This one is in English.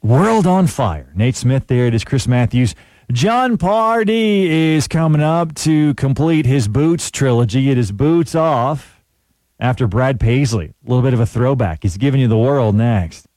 World on Fire. Nate Smith there. It is Chris Matthews. John Pardee is coming up to complete his Boots trilogy. It is Boots Off after Brad Paisley. A little bit of a throwback. He's giving you the world next.